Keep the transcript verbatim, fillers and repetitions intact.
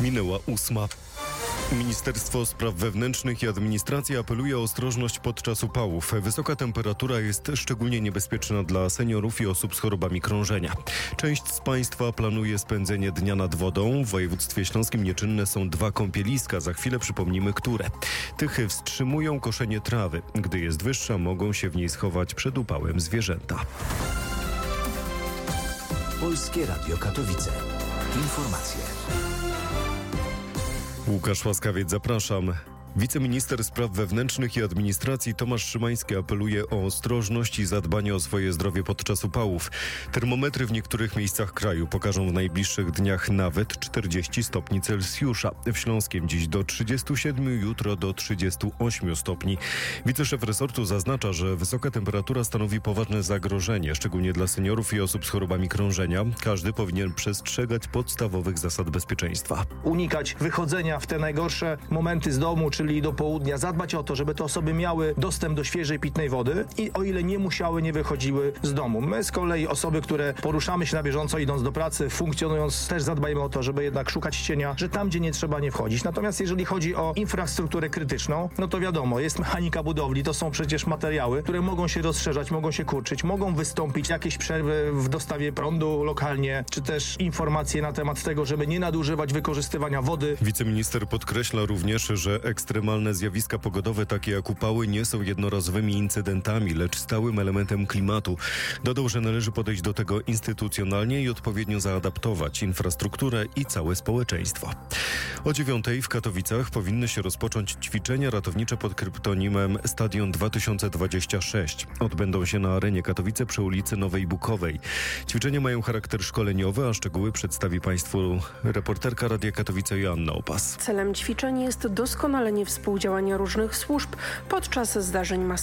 Minęła ósma. Ministerstwo Spraw Wewnętrznych i Administracji apeluje o ostrożność podczas upałów. Wysoka temperatura jest szczególnie niebezpieczna dla seniorów i osób z chorobami krążenia. Część z Państwa planuje spędzenie dnia nad wodą. W województwie śląskim nieczynne są dwa kąpieliska. Za chwilę przypomnimy, które. Tych wstrzymują koszenie trawy. Gdy jest wyższa, mogą się w niej schować przed upałem zwierzęta. Polskie Radio Katowice. Informacje. Łukasz Łaskawiec, zapraszam. Wiceminister Spraw Wewnętrznych i Administracji Tomasz Szymański apeluje o ostrożność i zadbanie o swoje zdrowie podczas upałów. Termometry w niektórych miejscach kraju pokażą w najbliższych dniach nawet czterdzieści stopni Celsjusza. W Śląskiem dziś do trzydziestu siedmiu, jutro do trzydziestu ośmiu stopni. Wiceszef resortu zaznacza, że wysoka temperatura stanowi poważne zagrożenie, szczególnie dla seniorów i osób z chorobami krążenia. Każdy powinien przestrzegać podstawowych zasad bezpieczeństwa. Unikać wychodzenia w te najgorsze momenty z domu, czyli do południa, zadbać o to, żeby te osoby miały dostęp do świeżej, pitnej wody i o ile nie musiały, nie wychodziły z domu. My z kolei osoby, które poruszamy się na bieżąco, idąc do pracy, funkcjonując, też zadbajmy o to, żeby jednak szukać cienia, że tam, gdzie nie trzeba, nie wchodzić. Natomiast jeżeli chodzi o infrastrukturę krytyczną, no to wiadomo, jest mechanika budowli, to są przecież materiały, które mogą się rozszerzać, mogą się kurczyć, mogą wystąpić jakieś przerwy w dostawie prądu lokalnie, czy też informacje na temat tego, żeby nie nadużywać wykorzystywania wody. Wiceminister podkreśla również, że ekstremalne zjawiska pogodowe, takie jak upały, nie są jednorazowymi incydentami, lecz stałym elementem klimatu. Dodał, że należy podejść do tego instytucjonalnie i odpowiednio zaadaptować infrastrukturę i całe społeczeństwo. O dziewiątej w Katowicach powinny się rozpocząć ćwiczenia ratownicze pod kryptonimem Stadion dwa tysiące dwadzieścia sześć. Odbędą się na arenie Katowice przy ulicy Nowej Bukowej. Ćwiczenia mają charakter szkoleniowy, a szczegóły przedstawi Państwu reporterka Radia Katowice Joanna Opas. Celem ćwiczeń jest doskonalenie współdziałania różnych służb podczas zdarzeń masowych.